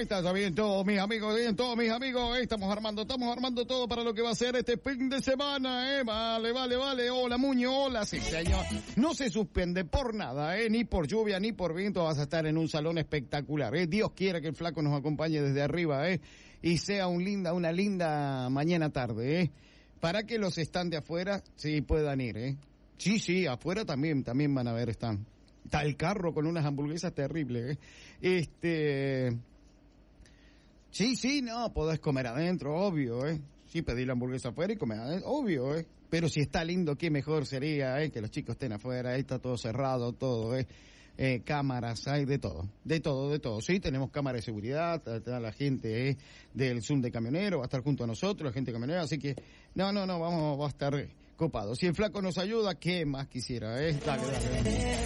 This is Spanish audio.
Ahí está bien todos mis amigos, estamos armando todo para lo que va a ser este fin de semana, Vale. Hola, Muño, hola, sí, señor. No se suspende por nada, ni por lluvia, ni por viento, vas a estar en un salón espectacular, Dios quiera que el flaco nos acompañe desde arriba, y sea una linda mañana tarde, para que los stand de afuera sí puedan ir, Sí, afuera también van a ver stand. Está el carro con unas hamburguesas terribles, Sí, no, podés comer adentro, obvio, Sí, pedí la hamburguesa afuera y comer adentro, obvio, Pero si está lindo, qué mejor sería, que los chicos estén afuera, está todo cerrado, todo, cámaras, hay de todo. Sí, tenemos cámaras de seguridad, está la gente, del Zoom de camionero, va a estar junto a nosotros, la gente de camionero, así que, va a estar copado. Si el flaco nos ayuda, ¿qué más quisiera, Dale.